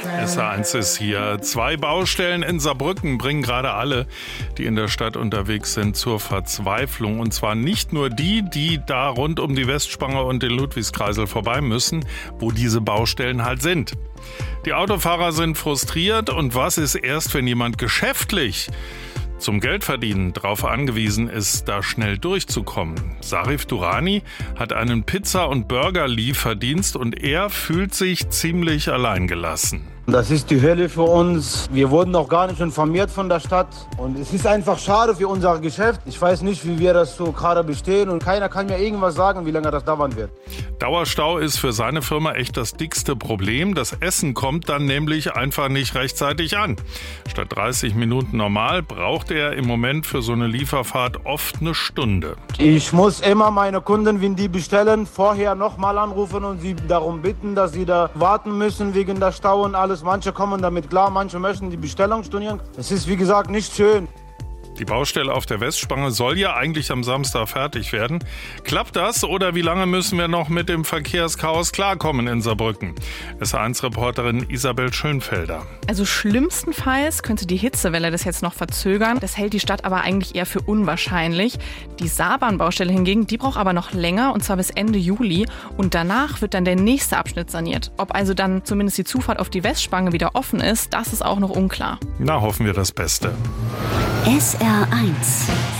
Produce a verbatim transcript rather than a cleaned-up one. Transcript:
S R eins ist hier. Zwei Baustellen in Saarbrücken bringen gerade alle, die in der Stadt unterwegs sind, zur Verzweiflung. Und zwar nicht nur die, die da rund um die Westspange und den Ludwigskreisel vorbei müssen, wo diese Baustellen halt sind. Die Autofahrer sind frustriert und was ist erst, wenn jemand geschäftlich zum Geldverdienen darauf angewiesen ist, da schnell durchzukommen. Sarif Durrani hat einen Pizza- und Burger-Lieferdienst und er fühlt sich ziemlich alleingelassen. Das ist die Hölle für uns. Wir wurden noch gar nicht informiert von der Stadt. Und es ist einfach schade für unser Geschäft. Ich weiß nicht, wie wir das so gerade bestehen. Und keiner kann mir irgendwas sagen, wie lange das dauern wird. Dauerstau ist für seine Firma echt das dickste Problem. Das Essen kommt dann nämlich einfach nicht rechtzeitig an. Statt dreißig Minuten normal braucht er im Moment für so eine Lieferfahrt oft eine Stunde. Ich muss immer meine Kunden, wenn die bestellen, vorher nochmal anrufen und sie darum bitten, dass sie da warten müssen wegen der Stau und alles. Manche kommen damit klar, manche möchten die Bestellung stornieren. Es ist, wie gesagt, nicht schön. Die Baustelle auf der Westspange soll ja eigentlich am Samstag fertig werden. Klappt das oder wie lange müssen wir noch mit dem Verkehrschaos klarkommen in Saarbrücken? S R eins Reporterin Isabel Schönfelder. Also schlimmstenfalls könnte die Hitzewelle das jetzt noch verzögern. Das hält die Stadt aber eigentlich eher für unwahrscheinlich. Die Saarbahnbaustelle hingegen, die braucht aber noch länger und zwar bis Ende Juli. Und danach wird dann der nächste Abschnitt saniert. Ob also dann zumindest die Zufahrt auf die Westspange wieder offen ist, das ist auch noch unklar. Na, hoffen wir das Beste. S R eins